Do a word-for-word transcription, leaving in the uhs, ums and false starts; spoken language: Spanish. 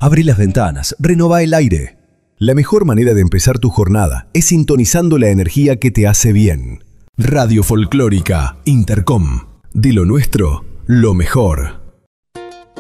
Abrí las ventanas, renová el aire. La mejor manera de empezar tu jornada es sintonizando la energía que te hace bien. Radio Folclórica Intercom. De lo nuestro, lo mejor.